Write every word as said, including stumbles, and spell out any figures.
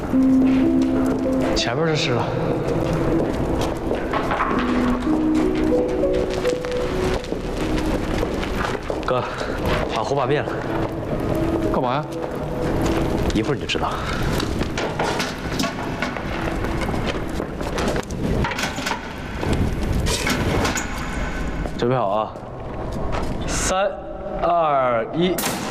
前面就是了。哥，把火把灭了。 干嘛呀？ 一会儿你就知道。准备好啊！三、二、一。